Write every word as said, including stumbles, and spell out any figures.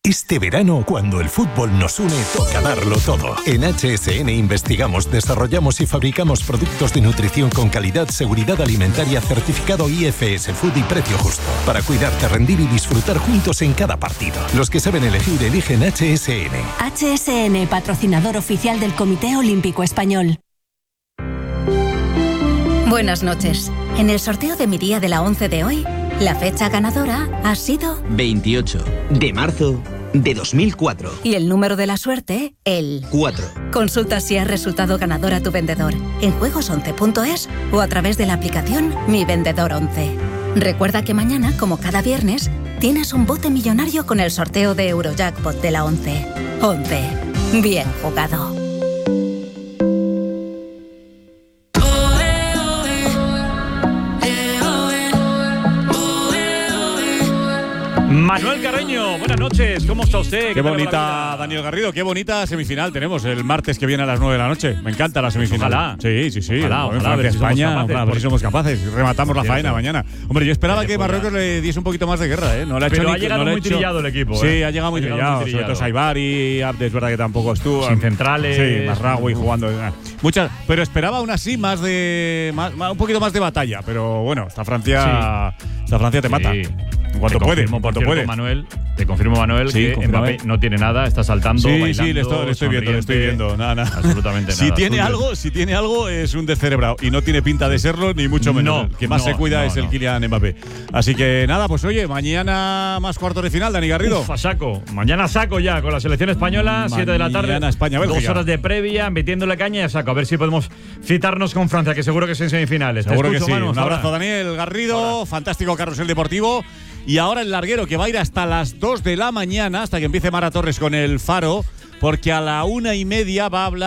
Este verano, cuando el fútbol nos une, toca darlo todo. En H S N investigamos, desarrollamos y fabricamos productos de nutrición con calidad, seguridad alimentaria, certificado I F S Food y precio justo. Para cuidarte, rendir y disfrutar juntos en cada partido. Los que saben elegir, eligen H S N. H S N, patrocinador oficial del Comité Olímpico Español. Buenas noches. En el sorteo de mi día de la once de hoy, la fecha ganadora ha sido veintiocho de marzo de dos mil cuatro. Y el número de la suerte, el cuatro. Consulta si has resultado ganador a tu vendedor en juegos once punto es o a través de la aplicación Mi Vendedor once. Recuerda que mañana, como cada viernes, tienes un bote millonario con el sorteo de Eurojackpot de la once. once. Bien jugado. Manuel Carreño, buenas noches, ¿cómo está usted? Qué, qué bonita, Daniel Garrido, qué bonita semifinal tenemos el martes que viene a las nueve de la noche. Me encanta la semifinal. Ojalá. Sí, sí, sí. Ojalá, ojalá, Francia, a ver si España, somos capaces, a ver si somos capaces. Rematamos la faena mañana. Hombre, yo esperaba que Marruecos le diese un poquito más de guerra, ¿eh? No le ha hecho Pero ni, ha llegado no le muy hecho... trillado el equipo, Sí, ¿eh? ha llegado muy ha trillado. muy Sobre todo Saibari, Abde, es verdad que tampoco estuvo. Sin centrales. Sí, Masraoui jugando. Muchas, pero esperaba aún así más de. Más, un poquito más de batalla. Pero bueno, esta Francia. Sí. Esta Francia te sí. mata. En cuanto te puede. Confirmo, en cuanto cierto, puede. Manuel, te confirmo, Manuel, sí, que Mbappé no tiene nada, está saltando, sí, bailando. Sí, le estoy, le estoy viendo, le estoy viendo. Nada, nada. Absolutamente si nada. Tiene algo, si tiene algo, es un descerebrado. Y no tiene pinta de serlo, ni mucho menos. No, el que más no, se cuida no, es el no. Kylian Mbappé. Así que nada, pues oye, mañana más cuartos de final, Dani Garrido. Uf, a saco. Mañana saco ya con la selección española, siete de la tarde. Mañana España, Bélgica. Dos horas de previa, metiéndole caña y a saco. A ver si podemos citarnos con Francia, que seguro que es en semifinales. Seguro Te escucho, que sí. Manu, un abrazo, ahora. Daniel Garrido. Ahora. Fantástico carrusel deportivo. Y ahora el larguero que va a ir hasta las dos de la mañana, hasta que empiece Mara Torres con el Faro, porque a la una y media va a hablar.